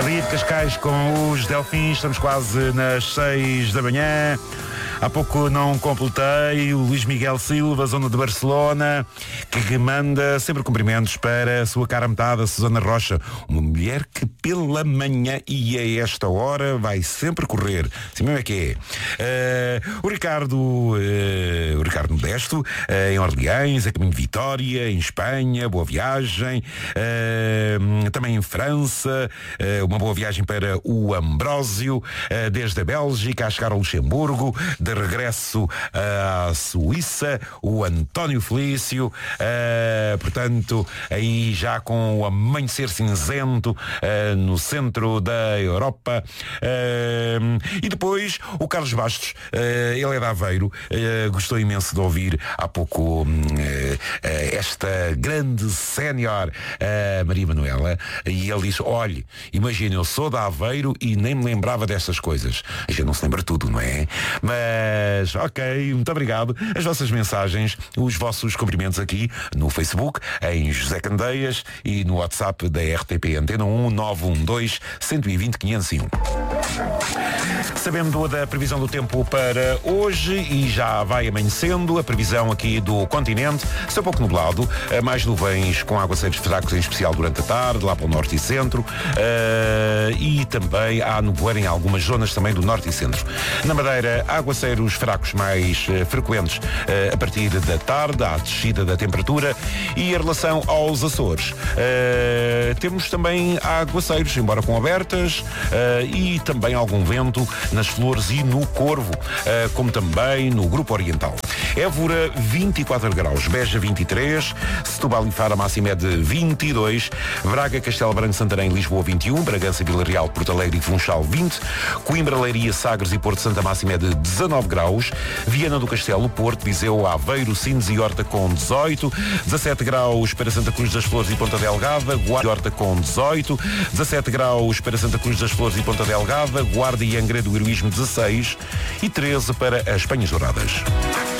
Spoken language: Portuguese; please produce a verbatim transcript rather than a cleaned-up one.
Ria de Cascais com os Delfins, estamos quase nas seis da manhã. Há pouco não completei o Luís Miguel Silva, zona de Barcelona, que manda sempre cumprimentos para a sua cara metade, a Susana Rocha, uma mulher que pela manhã e a esta hora vai sempre correr. Assim mesmo é que é. Uh, o Ricardo, uh, o Ricardo Modesto, uh, em Orleans, a caminho de Vitória, em Espanha, boa viagem. Uh, também em França, uh, uma boa viagem para o Ambrósio, uh, desde a Bélgica a chegar ao Luxemburgo, de regresso à Suíça, o António Felício, uh, portanto, aí já com o amanhecer cinzento uh, no centro da Europa. Uh, e depois o Carlos Bastos, uh, ele é de Aveiro, uh, gostou imenso de ouvir há pouco uh, uh, esta grande sénior uh, Maria Manuela, e ele disse, olhe, imagina, eu sou de Aveiro e nem me lembrava destas coisas. A gente não se lembra tudo, não é? Mas, ok, muito obrigado. As vossas mensagens, os vossos cumprimentos aqui no Facebook, em José Candeias, e no WhatsApp da R T P Antena um nove um dois, um dois zero, quinhentos e um. Sabendo da previsão do tempo para hoje e já vai amanhecendo, a previsão aqui do continente, está um pouco nublado, mais nuvens com aguaceiros fracos em especial durante a tarde, lá para o norte e centro, uh, e também há nevoeiro em algumas zonas também do norte e centro. Na Madeira, aguaceiros fracos mais uh, frequentes uh, a partir da tarde, à descida da temperatura, e em relação aos Açores, uh, temos também aguaceiros, embora com abertas, uh, e também algum vento nas Flores e no Corvo, uh, como também no Grupo Oriental. Évora, vinte e quatro graus, Beja, vinte e três, Setúbal e Faro, a máxima é de vinte e dois, Braga, Castelo Branco, Santarém, Lisboa, vinte e um, Bragança, Vila Real, Porto Alegre e Funchal, vinte, Coimbra, Leiria, Sagres e Porto Santo, a máxima é de dezanove graus, Viana do Castelo, Porto, Viseu, Aveiro, Sines e Horta com dezoito, dezassete graus para Santa Cruz das Flores e Ponta Delgada, Guarda e Horta com dezoito, dezassete graus para Santa Cruz das Flores e Ponta Delgada, Guarda e Angra do Heroísmo dezasseis e treze para as Penhas Douradas.